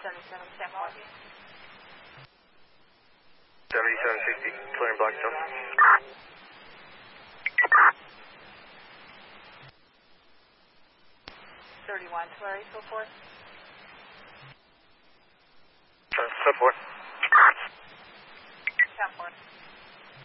77, stand by. 7760, clearing Blackstone. 31, Tulare, so forth.